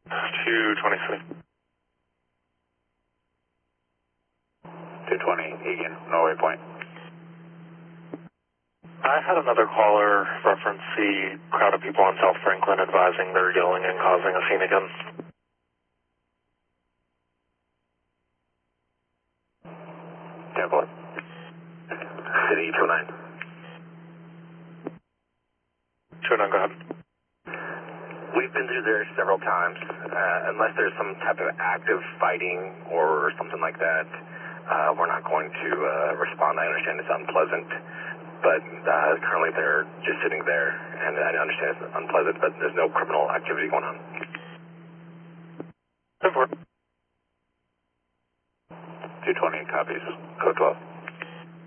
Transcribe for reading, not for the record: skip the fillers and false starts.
220 City. 220, Egan, Norway Point. I had another caller reference the crowd of people on South Franklin advising they're yelling and causing a scene again. Temple. City 209. 209, go ahead. We've been through there several times. Unless there's some type of active fighting or something like that, we're not going to respond. I understand it's unpleasant, but currently they're just sitting there, and I understand it's unpleasant, but there's no criminal activity going on. 10-4. 220 copies, code 12.